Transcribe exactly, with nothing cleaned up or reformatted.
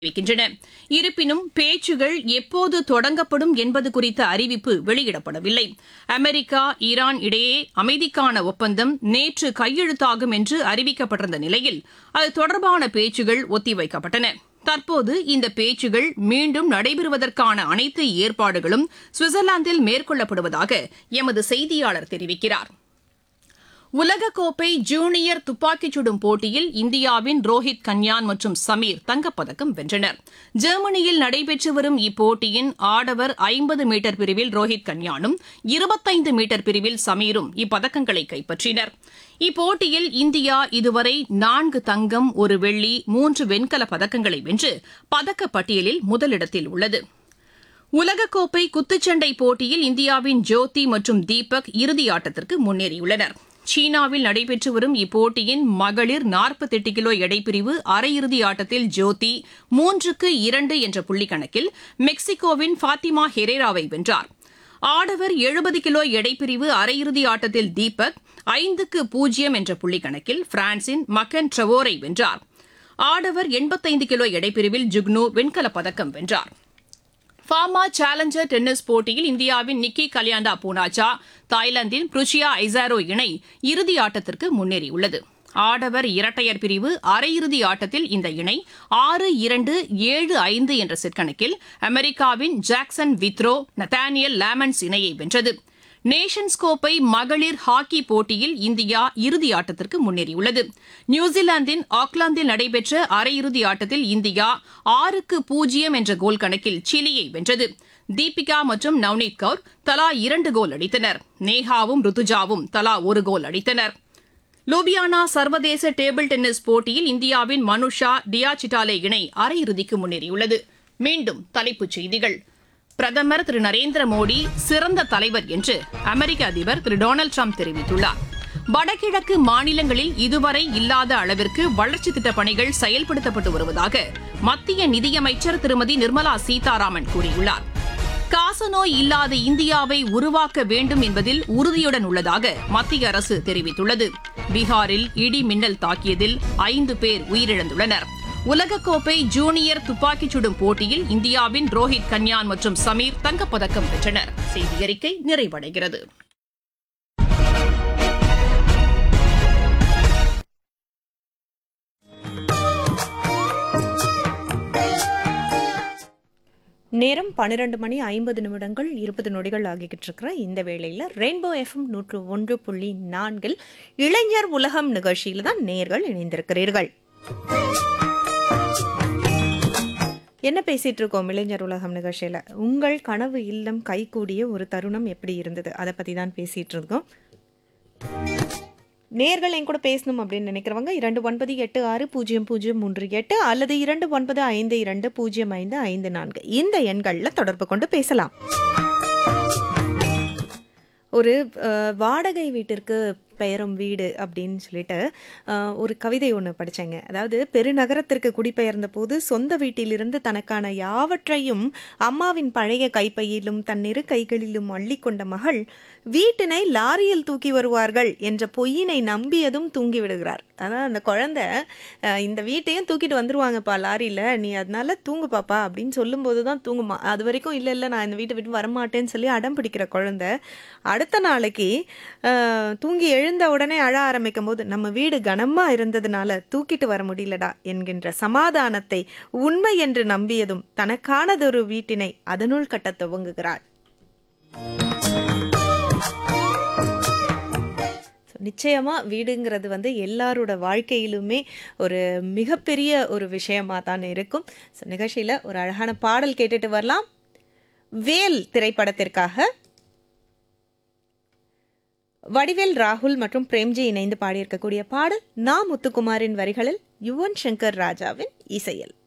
தெரிவிக்கின்றன. இருப்பினும் பேச்சுகள் எப்போது தொடங்கப்படும் என்பது குறித்த அறிவிப்பு வெளியிடப்படவில்லை. அமெரிக்கா ஈரான் இடையே அமைதிக்கான ஒப்பந்தம் நேற்று கையெழுத்தாகும் என்று அறிவிக்கப்பட்டிருந்த நிலையில் அது தொடர்பான பேச்சுகள் ஒத்திவைக்கப்பட்டன. தற்போது இந்த பேச்சுகள் மீண்டும் நடைபெறுவதற்கான அனைத்து ஏற்பாடுகளும் சுவிட்சர்லாந்தில் மேற்கொள்ளப்படுவதாக எமது செய்தியாளர் தெரிவிக்கிறார். உலகக்கோப்பை ஜூனியர் துப்பாக்கிச் சுடும் போட்டியில் இந்தியாவின் ரோஹித் கன்யான் மற்றும் சமீர் தங்கப்பதக்கம் வென்றனர். ஜெர்மனியில் நடைபெற்று வரும் இப்போட்டியின் ஆடவர் ஐம்பது மீட்டர் பிரிவில் ரோஹித் கன்யானும் இருபத்தைந்து மீட்டர் பிரிவில் சமீரும் இப்பதக்கங்களை கைப்பற்றினர். இப்போட்டியில் இந்தியா இதுவரை நான்கு தங்கம் ஒரு வெள்ளி மூன்று வெண்கலப் பதக்கங்களை வென்று பதக்கப்பட்டியலில் முதலிடத்தில் உள்ளது. உலகக்கோப்பை குத்துச்சண்டை போட்டியில் இந்தியாவின் ஜோதி மற்றும் தீபக் இறுதியாட்டத்திற்கு முன்னேறியுள்ளனர். சீனாவில் நடைபெற்று வரும் இப்போட்டியின் மகளிர் நாற்பத்தெட்டு கிலோ எடைப்பிரிவு அரையிறுதி ஆட்டத்தில் ஜோதி மூன்றுக்கு இரண்டு என்ற புள்ளிக்கணக்கில் மெக்சிகோவின் ஃபாத்திமா ஹெரேராவை வென்றார். ஆடவர் எழுபது கிலோ எடைப்பிரிவு அரையிறுதி ஆட்டத்தில் தீபக் ஐந்துக்கு பூஜ்ஜியம் என்ற புள்ளிக்கணக்கில் பிரான்சின் மக்கன் ட்ரெவோரை வென்றார். ஆடவர் எண்பத்தைந்து கிலோ எடைப்பிரிவில் ஜுக்னு வெண்கலப் பதக்கம் வென்றார். ஃபார்மா சேலஞ்சர் டென்னிஸ் போட்டியில் இந்தியாவின் நிக்கி கல்யாண்டா பூனாச்சா தாய்லாந்தின் புருச்சியா ஐசாரோ இணை இறுதி ஆட்டத்திற்கு முன்னேறியுள்ளது. ஆடவர் இரட்டையர் பிரிவு அரையிறுதி ஆட்டத்தில் இந்த இணை ஆறு இரண்டு ஏழு ஐந்து என்ற செட் கணக்கில் அமெரிக்காவின் ஜாக்சன் வித்ரோ நத்தானியல் லேமன்ஸ் இணையை வென்றது. நேஷன்ஸ் கோப்பை மகளிர் ஹாக்கி போட்டியில் இந்தியா இறுதி ஆட்டத்திற்கு முன்னேறியுள்ளது. நியூசிலாந்தின் ஆக்லாந்தில் நடைபெற்ற அரையிறுதி ஆட்டத்தில் இந்தியா ஆறுக்கு பூஜ்ஜியம் என்ற கோல் கணக்கில் சிலியை வென்றது. தீபிகா மற்றும் நவ்னீத் கவுர் தலா இரண்டு கோல் அடித்தனர். நேஹாவும் ருத்துஜாவும் தலா ஒரு கோல் அடித்தனர். லூபியானா சர்வதேச டேபிள் டென்னிஸ் போட்டியில் இந்தியாவின் மனுஷா டியா சிட்டாலே இணை அரையிறுதிக்கு முன்னேறியுள்ளது. மீண்டும் தலைப்புச் செய்திகள். பிரதமர் திரு நரேந்திர மோடி சிறந்த தலைவர் என்று அமெரிக்க அதிபர் திரு டொனால்டு டிரம்ப் தெரிவித்துள்ளார். வடகிழக்கு மாநிலங்களில் இதுவரை இல்லாத அளவிற்கு வளர்ச்சித் திட்டப் பணிகள் செயல்படுத்தப்பட்டு வருவதாக மத்திய நிதியமைச்சர் திருமதி நிர்மலா சீதாராமன் கூறியுள்ளார். காசநோய் இல்லாத இந்தியாவை உருவாக்க வேண்டும் என்பதில் உறுதியுடன் உள்ளதாக மத்திய அரசு தெரிவித்துள்ளது. பீகாரில் இடி மின்னல் தாக்கியதில் ஐந்து பேர் உயிரிழந்துள்ளனர். உலகக்கோப்பை ஜூனியர் துப்பாக்கிச் சுடும் போட்டியில் இந்தியாவின் ரோஹித் கன்யான் மற்றும் சமீர் தங்கப்பதக்கம் வென்றனர். செய்தியறிக்கை நிறைவடைகிறது. நேரம் பன்னிரண்டு மணி ஐம்பது நிமிடங்கள் இருபது நொடிகள் ஆகிக்கிட்டு இருக்கிற இந்த வேளையில் ரெயின்போ எஃப்எம் நூற்று ஒன்று புள்ளி நான்கில் இளைஞர் உலகம் நிகழ்ச்சியில் தான் நேர்கள் இணைந்திருக்கிறீர்கள். என்ன பேசிட்டு இருக்கோம் இளைஞர் உலகம் நிகழ்ச்சியில்? உங்கள் கனவு இல்லம் கைகூடிய ஒரு தருணம் எப்படி இருந்தது, அதை பற்றி தான் பேசிகிட்டு இருக்கோம். நேர்கள் என் கூட பேசணும் அப்படின்னு நினைக்கிறவங்க இரண்டு ஒன்பது எட்டு ஆறு பூஜ்ஜியம் பூஜ்ஜியம் மூன்று எட்டு அல்லது இரண்டு ஒன்பது ஐந்து இரண்டு பூஜ்ஜியம் ஐந்து ஐந்து நான்கு இந்த எண்களில் தொடர்பு கொண்டு பேசலாம். ஒரு வாடகை வீட்டிற்கு பெயரும் வீடு அப்படின்னு சொல்லிட்டு ஒரு கவிதை ஒன்று படித்தேங்க. அதாவது, பெருநகரத்திற்கு குடிபெயர்ந்த போது சொந்த வீட்டிலிருந்து தனக்கான யாவற்றையும் அம்மாவின் பழைய கைப்பையிலும் தன் இரு கைகளிலும் அள்ளி கொண்ட மகள் வீட்டினை லாரியில் தூக்கி வருவார்கள் என்ற பொய்யினை நம்பியதும் தூங்கி விடுகிறார். அதான் அந்த குழந்தை இந்த வீட்டையும் தூக்கிட்டு வந்துருவாங்கப்பா லாரியில், நீ அதனால தூங்கு பாப்பா அப்படின்னு சொல்லும்போது தான் தூங்குமா. அது வரைக்கும் இல்லை இல்லை நான் இந்த வீட்டை விட்டு வரமாட்டேன்னு சொல்லி அடம் பிடிக்கிற குழந்தை அடுத்த நாளைக்கு தூங்கி எழு எழுந்த உடனே அழ ஆரம்பிக்கும் போது நம்ம வீடு கனமா இருந்ததுனால தூக்கிட்டு வர முடியலடா என்கின்ற சமாதானத்தை உண்மை என்று நம்பியதும் தனக்கானதொரு வீட்டினை அதனுள் கட்ட துவங்குகிறாள். நிச்சயமா வீடுங்கிறது வந்து எல்லாரோட வாழ்க்கையிலுமே ஒரு மிகப்பெரிய ஒரு விஷயமா தான் இருக்கும். நிகழ்ச்சியில ஒரு அழகான பாடல் கேட்டுட்டு வரலாம். வேல் திரைப்படத்திற்காக வடிவேல் ராகுல் மற்றும் பிரேம்ஜி இணைந்து பாடியிருக்கக்கூடிய பாடல் நா முத்துக்குமாரின் வரிகளில் யுவன் சங்கர் ராஜாவின் இசையில்.